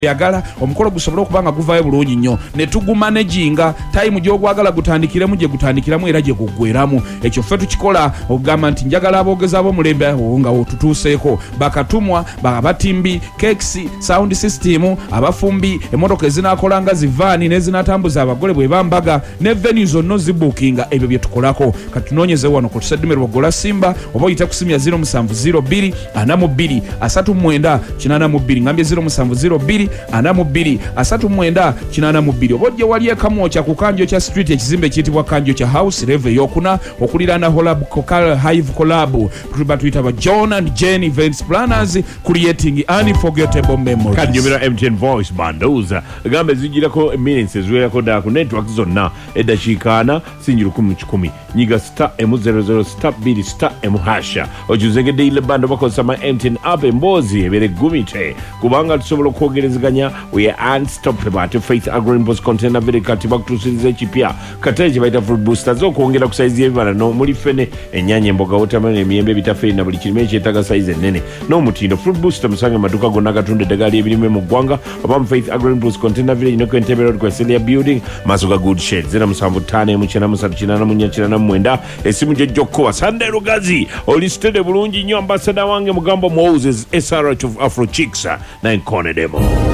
yagala omukolo gusobola okubanga guvayo bulungi nnyo ne tugumanaginga time gy'ogwagala gutandikiremu gye gutandikiramu era gye guggweramu ekyo ffe tukikola okugamba nti njagala aboogezi ab'omulembe nga otutuuseeko bakatumwa batimbi kekisi sound system abafumbi emmotoka ezinaakola nga zivaani n'ezinaatambuza abagole bwe bambaga ne venue zonna zibuukinga ebyo bye tukolako katunoonyeze wano ku tuseddume Gola Simba oba oyite ku simu ya 0702 42 39 82 ngambye 0702 42 39 82 obodde wali ekamwocha ku Kanjo cha street ekizimbe kiyitibwa Kanjo cha house level yokuna okulirana Holab Kokal Hive Collab tuyita ba John and Jane events planners creating unforgettable memories. Kanjumira MTN voice bandoza gambe zijirako minutes ezwelako da ku network zonna edashikana sinjiru 10 nyiga star M00 star B star M hasha ojuzengede ile bando bakosa ma MTN app embozi ebere gumite kubanga tusobola kwogerezaganya we are unstoppable at Faith Agrimbos container very katibak tusize chipia kateje baita fruit booster zo kuongera ku size y'ebibala no muri fene enyanya emboga watermelon emiyembe bitaferi na buli kirime kyetaga size nene no mutindo fruit booster musange maduka gonna gatunde dagali ebirime mu gwanga abam Faith Agrimbos container village no Entebbe road kwa Celia building masuga good shade zena musambu tane mu chena musatu china na munya china na mwenda esimu je jokko Sunday Rugazi olistede bulungi nnyo ambassador wange mugambo Moses SRH of Afro Chicks na nkone demo